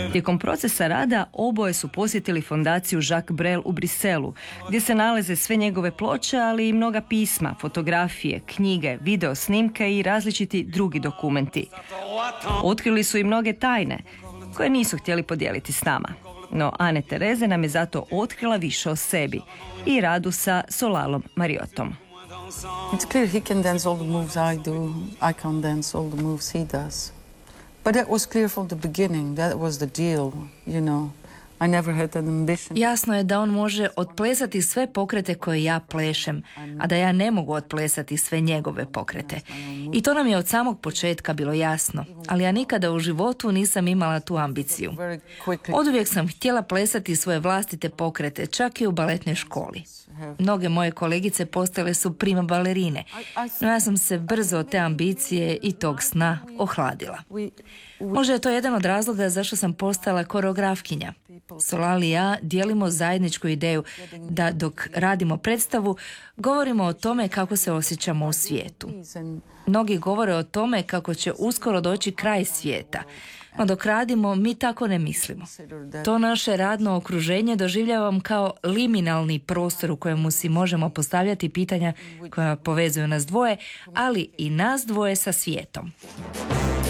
Tijekom procesa rada oboje su posjetili fondaciju Jacques Brel u Briselu, gdje se nalaze sve njegove ploče, ali i mnoga pisma, fotografije, knjige, video snimke i različiti drugi dokumenti. Otkrili su i mnoge tajne, koje nisu htjeli podijeliti s nama. No Anne Tereze nam je zato otkrila više o sebi i radu sa Solalom Mariotom. It's clear he can dance all the moves I do. I can't dance all the moves he does. But that was clear from the beginning. That was the deal, you know. I never had an ambition. Jasno je da on može otplesati sve pokrete koje ja plešem, a da ja ne mogu otplesati sve njegove pokrete. I to nam je od samog početka bilo jasno, ali ja nikada u životu nisam imala tu ambiciju. Oduvijek sam htjela plesati svoje vlastite pokrete, čak i u baletnoj školi. Mnoge moje kolegice postale su prima balerine, no ja sam se brzo od te ambicije i tog sna ohladila. Možda je to jedan od razloga zašto sam postala koreografkinja. Solal i ja dijelimo zajedničku ideju da dok radimo predstavu, govorimo o tome kako se osjećamo u svijetu. Mnogi govore o tome kako će uskoro doći kraj svijeta, no dok radimo, mi tako ne mislimo. To naše radno okruženje doživljavam kao liminalni prostor u kojemu si možemo postavljati pitanja koja povezuju nas dvoje, ali i nas dvoje sa svijetom.